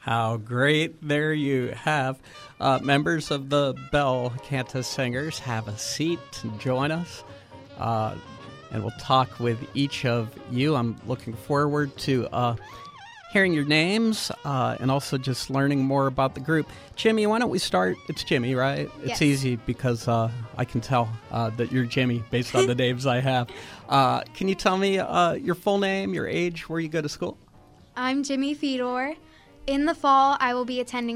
How great. There you have. Members of the Bell Cantus Singers, have a seat and join us. And we'll talk with each of you. I'm looking forward to hearing your names and also just learning more about the group. Jimmy, why don't we start? It's Jimmy, right? Yes. It's easy because I can tell that you're Jimmy based on the names I have. Can you tell me your full name, your age, where you go to school? I'm Jimmy Fedor. In the fall, I will be attending